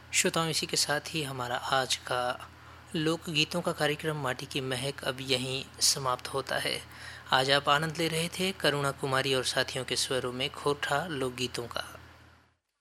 श्रोताओं, इसी के साथ ही हमारा आज का लोकगीतों का कार्यक्रम माटी की महक अब यहीं समाप्त होता है। आज आप आनंद ले रहे थे करुणा कुमारी और साथियों के स्वरों में खोटा लोकगीतों का।